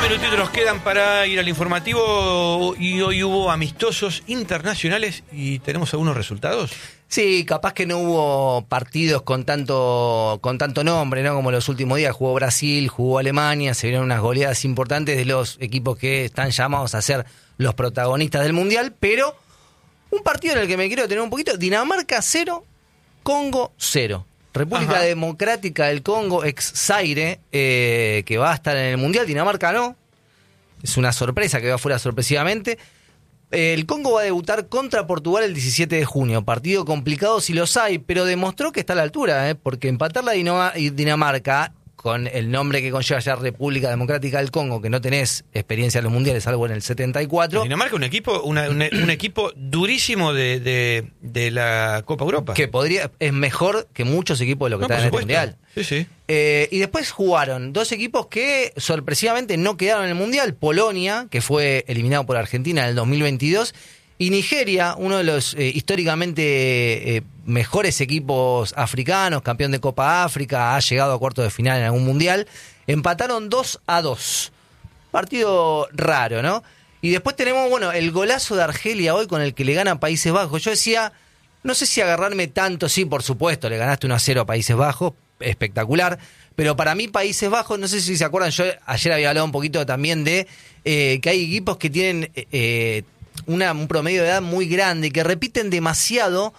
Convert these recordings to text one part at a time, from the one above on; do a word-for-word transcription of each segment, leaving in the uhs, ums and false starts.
minutitos nos quedan para ir al informativo y hoy hubo amistosos internacionales y tenemos algunos resultados. Sí, capaz que no hubo partidos con tanto con tanto nombre, ¿no? Como los últimos días. Jugó Brasil, jugó Alemania, se vieron unas goleadas importantes de los equipos que están llamados a ser los protagonistas del Mundial, pero un partido en el que me quiero detener un poquito. Dinamarca cero, Congo cero. República Ajá. Democrática del Congo, ex Zaire, eh, que va a estar en el Mundial. Dinamarca no. Es una sorpresa que va fuera sorpresivamente. El Congo va a debutar contra Portugal el diecisiete de junio. Partido complicado si los hay, pero demostró que está a la altura, ¿eh? Porque empatar la Dinamarca con el nombre que conlleva ya República Democrática del Congo, que no tenés experiencia en los mundiales, salvo en el setenta y cuatro. Dinamarca un equipo una, un, un equipo durísimo de, de, de la Copa Europa. Que podría es mejor que muchos equipos de los que no, están en el Mundial. Sí, sí. Eh, y después jugaron dos equipos que sorpresivamente no quedaron en el Mundial. Polonia, que fue eliminado por Argentina en el dos mil veintidós, y Nigeria, uno de los eh, históricamente eh, mejores equipos africanos, campeón de Copa África, ha llegado a cuartos de final en algún mundial, empataron dos a dos. Partido raro, ¿no? Y después tenemos, bueno, el golazo de Argelia hoy con el que le gana Países Bajos. Yo decía, no sé si agarrarme tanto, sí, por supuesto, le ganaste uno a cero a Países Bajos, espectacular, pero para mí Países Bajos, no sé si se acuerdan, yo ayer había hablado un poquito también de eh, que hay equipos que tienen... Eh, Una, un promedio de edad muy grande, que repiten demasiado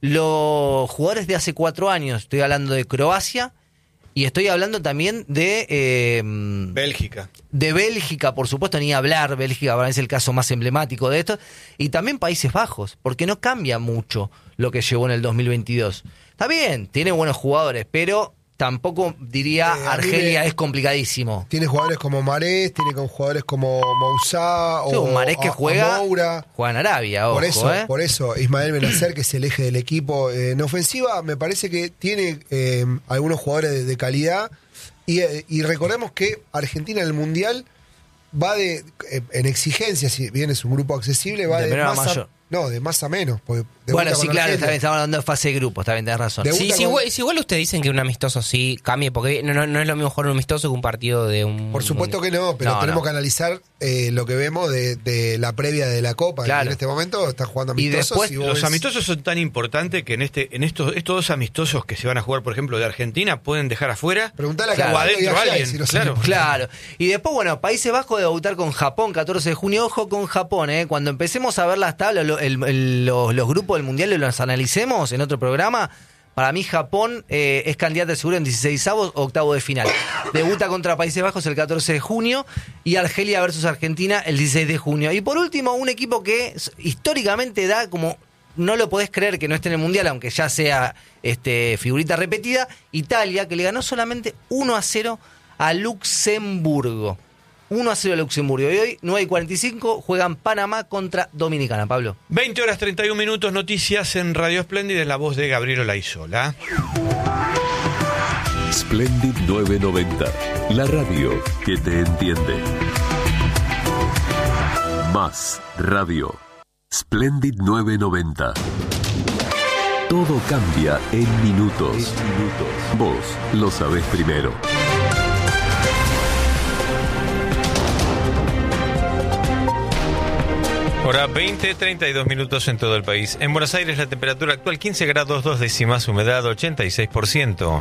los jugadores de hace cuatro años. Estoy hablando de Croacia y estoy hablando también de... Eh, Bélgica. De Bélgica, por supuesto, ni hablar. Bélgica para mí es el caso más emblemático de esto. Y también Países Bajos, porque no cambia mucho lo que llevó en el dos mil veintidós. Está bien, tiene buenos jugadores, pero... Tampoco diría eh, Argelia me, es complicadísimo. Tiene jugadores como Marés, tiene con jugadores como Moussa sí, o Marés que a, juega, a Moura. Juega en Arabia, ojo, por eso, eh. por eso Ismael Benacer, que es el eje del equipo. Eh, en ofensiva me parece que tiene eh, algunos jugadores de, de calidad y, eh, y recordemos que Argentina en el Mundial va de eh, en exigencia, si bien es un grupo accesible, va de, de más a, no, de más a menos. Bueno, sí, claro, está bien, estamos hablando de fase de grupos, está bien, tenés razón. Sí, sí, igual, si igual ustedes dicen que un amistoso sí cambie, porque no, no, no es lo mismo jugar un amistoso que un partido de un... Por supuesto que no, pero no, tenemos no. que analizar eh, lo que vemos de, de la previa de la Copa. Claro. En este momento están jugando amistosos. Y después, y los ves... amistosos son tan importantes que en este en estos estos dos amistosos que se van a jugar, por ejemplo, de Argentina, pueden dejar afuera. Preguntale a claro, Caballo adentro y a alguien. Si no claro. Claro. Y después, bueno, Países Bajos de debutar con Japón, catorce de junio. Ojo con Japón, ¿eh? Cuando empecemos a ver las tablas, lo, el, el, los, los grupos del Mundial y los analicemos en otro programa, para mí Japón eh, es candidato seguro en dieciseisavos o octavo de final. Debuta contra Países Bajos el catorce de junio y Argelia versus Argentina el dieciséis de junio. Y por último, un equipo que históricamente da como... No lo podés creer que no esté en el Mundial, aunque ya sea este, figurita repetida. Italia, que le ganó solamente uno a cero a Luxemburgo. uno a cero a Luxemburgo. Y hoy, nueve y cuarenta y cinco, juegan Panamá contra Dominicana. Pablo. veinte horas treinta y un minutos, noticias en Radio Splendid, en la voz de Gabriel Olaizola. Splendid novecientos noventa, la radio que te entiende. Más radio. Splendid novecientos noventa. Todo cambia en minutos. minutos. Vos lo sabés primero. Hora veinte, treinta y dos minutos en todo el país. En Buenos Aires la temperatura actual quince grados dos décimas, humedad ochenta y seis por ciento.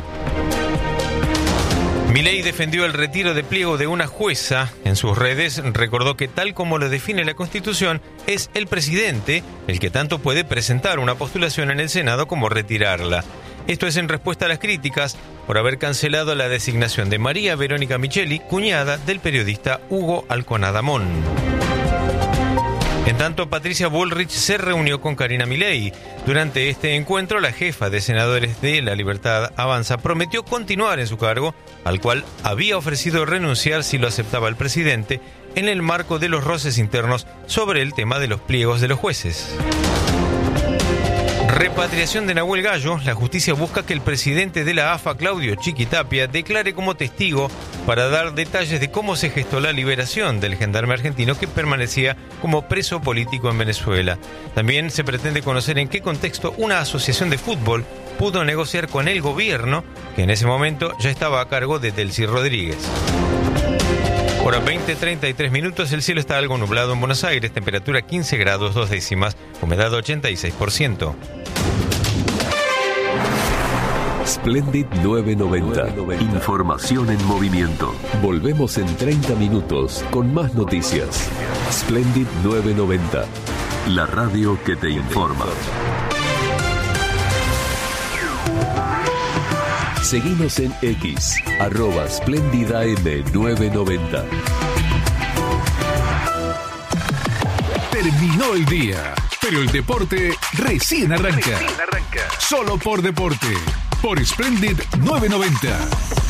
Milei defendió el retiro de pliego de una jueza. En sus redes recordó que tal como lo define la Constitución, es el presidente el que tanto puede presentar una postulación en el Senado como retirarla. Esto es en respuesta a las críticas por haber cancelado la designación de María Verónica Micheli, cuñada del periodista Hugo Alconadamón. En tanto, Patricia Bullrich se reunió con Karina Milei. Durante este encuentro, la jefa de senadores de La Libertad Avanza prometió continuar en su cargo, al cual había ofrecido renunciar si lo aceptaba el presidente, en el marco de los roces internos sobre el tema de los pliegos de los jueces. Repatriación de Nahuel Gallo. La justicia busca que el presidente de la A F A, Claudio Chiquitapia, declare como testigo para dar detalles de cómo se gestó la liberación del gendarme argentino que permanecía como preso político en Venezuela. También se pretende conocer en qué contexto una asociación de fútbol pudo negociar con el gobierno, que en ese momento ya estaba a cargo de Delcy Rodríguez. Ahora veinte treinta y tres minutos, el cielo está algo nublado en Buenos Aires, temperatura quince grados dos décimas, humedad ochenta y seis por ciento. Splendid novecientos noventa. Información en movimiento. Volvemos en treinta minutos con más noticias. Splendid novecientos noventa. La radio que te informa. Seguinos en X, arroba Splendid A M novecientos noventa. Terminó el día, pero el deporte recién arranca. Recién arranca. Solo por deporte, por Splendid novecientos noventa.